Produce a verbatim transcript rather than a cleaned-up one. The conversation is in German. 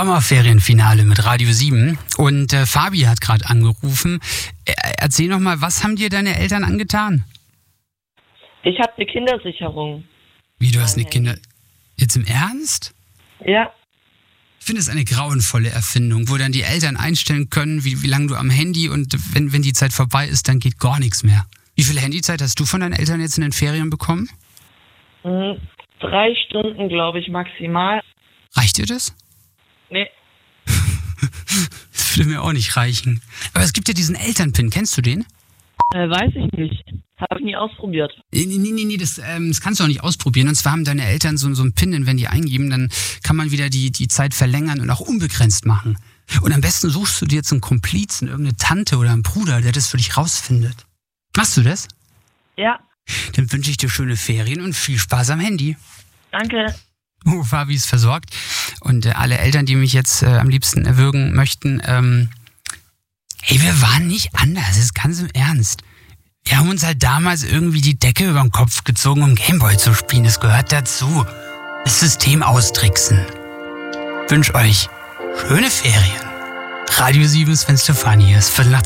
Sommerferienfinale mit Radio sieben. Und äh, Fabi hat gerade angerufen. Äh, erzähl noch mal, was haben dir deine Eltern angetan? Ich habe eine Kindersicherung. Wie, du hast eine Kinder... Jetzt im Ernst? Ja. Ich finde es eine grauenvolle Erfindung, wo dann die Eltern einstellen können, wie, wie lange du am Handy und wenn, wenn die Zeit vorbei ist, dann geht gar nichts mehr. Wie viel Handyzeit hast du von deinen Eltern jetzt in den Ferien bekommen? Mhm. Drei Stunden, glaube ich, maximal. Reicht dir das? Nee. Das würde mir auch nicht reichen. Aber es gibt ja diesen Elternpin, kennst du den? Äh, weiß ich nicht. Habe ich nie ausprobiert. Nee, nee, nee, nee das, ähm, das kannst du auch nicht ausprobieren. Und zwar haben deine Eltern so, so einen Pin, den wenn die eingeben, dann kann man wieder die, die Zeit verlängern und auch unbegrenzt machen. Und am besten suchst du dir jetzt einen Komplizen, irgendeine Tante oder einen Bruder, der das für dich rausfindet. Machst du das? Ja. Dann wünsche ich dir schöne Ferien und viel Spaß am Handy. Danke. Oh, Fabi ist versorgt. Und äh, alle Eltern, die mich jetzt äh, am liebsten erwürgen möchten, ähm, hey, wir waren nicht anders, das ist ganz im Ernst. Wir haben uns halt damals irgendwie die Decke über den Kopf gezogen, um Gameboy zu spielen. Das gehört dazu. Das System austricksen. Wünsch euch schöne Ferien. Radio sieben, Sven Stefani ist Viertel nach